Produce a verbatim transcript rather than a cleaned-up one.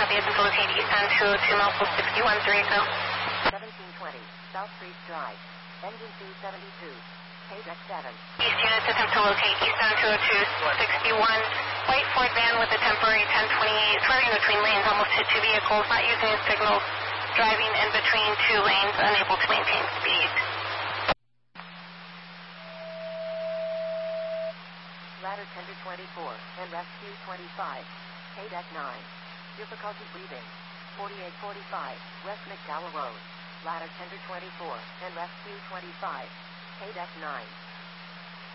copy, it's locate eastbound two oh two, Melville sixty-one three zero. seventeen twenty, South Street Drive, engine two seventy-two, K deck seven. East units attempt to locate eastbound two oh two, sixty-one, white Ford van with a temporary ten twenty-eight, swerving between lanes, almost hit two vehicles, not using his signals, driving in between two lanes, unable to maintain speed. Ladder tender twenty-four and rescue twenty-five, K deck nine. Difficulty breathing, forty-eight forty-five, West McDowell Road. Ladder tender twenty-four and rescue twenty-five, K deck nine.